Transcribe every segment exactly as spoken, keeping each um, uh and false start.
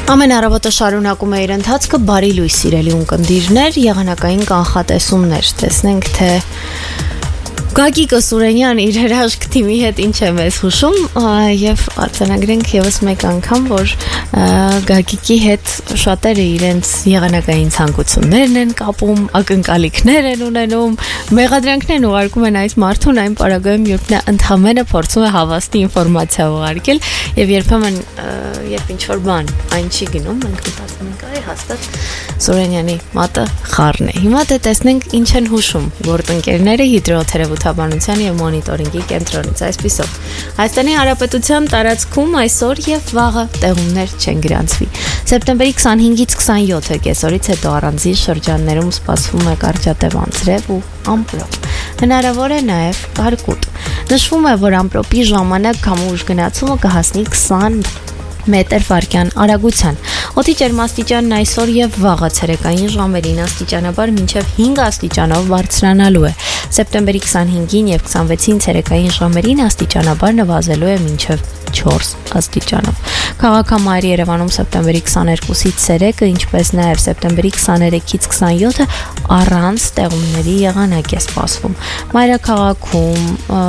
Ամեն առավոտը շարունակում է իր ընթացքը բարի լույս սիրելի ունկնդիրներ, եղանակային կանխատեսումներ, տեսնենք թե Գագիկ Սուրենյան իր հրաշք թիմի հետ ինչ է մեզ հուշում եւ արձանագրենք եւս մեկ անգամ, որ Գագիկի հետ շատերը իրենց եղանակային ցանկություններն են կապում, ակնկալիքներ են ունենում, մեղադրանքներ են ուղարկում են այս մարդուն այն պարագայում, երբ նա ընդհանրապես փորձում է հավաստի ինֆորմացիա ուղարկել եւ երբեմն երբ ինչ որ բան այն չի գնում, մենք մտածում ենք, այ հաստատ Սուրենյանի մատը խառն է։ Հիմա դե տեսնենք ինչ են հուշում գործընկերները հիդրոթերապևտաբանության եւ մոնիտորինգի կենտրոնից այսպիսով։ Հայաստանի Հանրապետության տարածքում այսօր եւ վաղը տեղումներ չեն գրանցվի։ Սեպտեմբերի քսանհինգից քսանյոթը կեսօրից հետո առանձին շրջաններում սպասվում է կարճատև անձրև ու ամպրոպ։ Հնարավոր է նաեւ կարկուտ։ Նշվում է, որ ամպրոպի ժամանակ քամուշ գնացումը կհասնի քսան մետր վարկյան արագության։ Օդի ջերմաստիճանն այսօր եւ վաղը ցերեկային ժամերին աստիճանաբար մինչեւ հինգ աստիճանով բարձրանալու է։ Սեպտեմբերի քսանհինգին եւ քսանվեցին ցերեկային ժամերին աստիճանաբար նվազելու է մինչեւ չորս աստիճանով։ Քաղաքամայր Երևանում սեպտեմբերի քսաներկուսից ցերեկը, ինչպես նաեւ սեպտեմբերի քսաներեքից քսանյոթը առանց տեղումների եղանակ է սպասվում։ Մայրաքաղաքում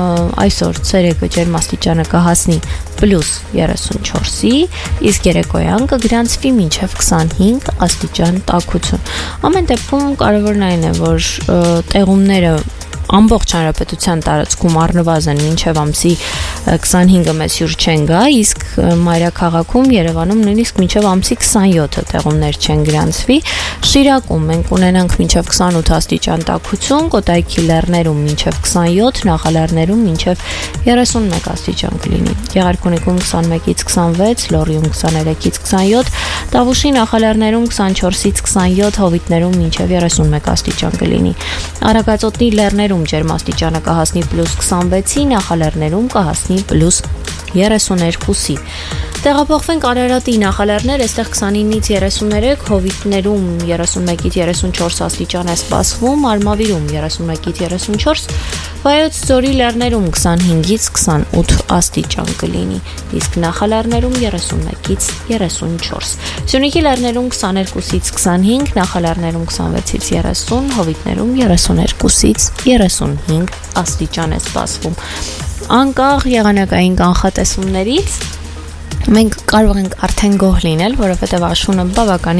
այսօր ցերեկը ջերմաստիճանը կհասնի պլյուս երեսունչորսի, իսկ երեկոյան կգրանցվի մինչև քսանհինգ աստիճան տաքություն։ Ամեն դեպքում կարևորն այն է, որ տեղումները ամբողջ հանրապետության տարածքում առնվազն մինչև ամսի քսանհինգը մեծ հյուր չեն գա, իսկ մայրաքաղաքում Երևանում նույնիսկ մինչև ամսի քսանյոթը տեղումներ չեն գրանցվի։ Շիրակում մենք ունենանք մինչև քսանութ աստիճան տաքություն, Կոտայքի լեռներում մինչև քսանյոթ, Նախալարներում մինչև երեսունմեկ աստիճան կլինի։ Գեղարքունիքում քսանմեկից քսանվեց, Լոռիում քսաներեքից քսանյոթ, Տավուշի Նախալարներում քսանչորսից քսանյոթ, Հովիտներում մինչև երեսունմեկ աստիճան կլինի։ Արագածոտնի լեռներում ջերմաստիճանը կհասնի պլյուս քսանվեցի, Նախալեռներում կհասնի պլյուս երեսուներկուսի։ Տեղափոխվենք Արարատի Նախալեռներ, այստեղ քսանինից երեսուներեք, Հովիտներում երեսունմեկից երեսունչորս աստիճան է սպասվում, Արմավիրում երեսունմեկից երեսունչորս, Վայոց Ձորի լեռներում քսանհինգից քսանութ աստիճան կլինի, իսկ Նախալեռներում երեսունմեկից երեսունչորս։ Սյունիքի լեռներում քսաներկուսից քսանհինգ, Նախալեռներում քսանվեցից երեսուն, Հովիտներում երեսուներկուսից երեսունհինգ աստիճան է սպասվում։ Անկախ եղանակային կանխատեսումներից մենք կարող ենք արդեն գոհ լինել, որովհետև աշունը բավական